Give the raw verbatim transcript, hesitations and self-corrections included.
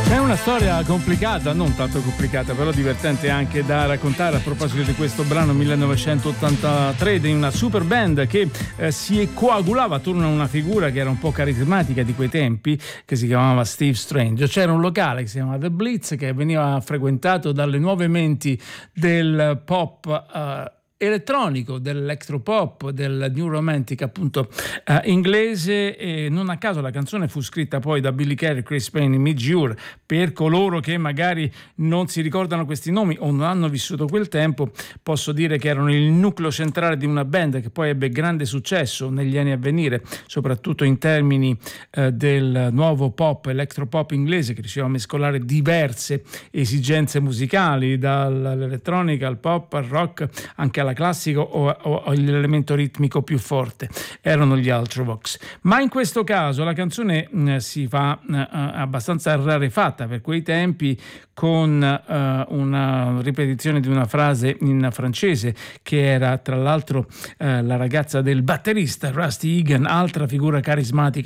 È una storia complicata, non tanto complicata, però divertente anche da raccontare a proposito di questo brano millenovecentottantatré di una super band che eh, si coagulava attorno a una figura che era un po' carismatica di quei tempi, che si chiamava Steve Strange. C'era un locale che si chiamava The Blitz, che veniva frequentato dalle nuove menti del pop eh, elettronico, dell'electropop, del new romantic appunto eh, inglese, e non a caso la canzone fu scritta poi da Billy Carey, Chris Payne e Midge Ure. Per coloro che magari non si ricordano questi nomi o non hanno vissuto quel tempo, posso dire che erano il nucleo centrale di una band che poi ebbe grande successo negli anni a venire, soprattutto in termini eh, del nuovo pop, electropop inglese, che riusciva a mescolare diverse esigenze musicali, dall'elettronica al pop al rock, anche alla classico o, o, o l'elemento ritmico più forte. Erano gli Ultravox. Ma in questo caso la canzone mh, si fa mh, abbastanza rarefatta per quei tempi, con uh, una ripetizione di una frase in francese che era tra l'altro uh, la ragazza del batterista Rusty Egan, altra figura carismatica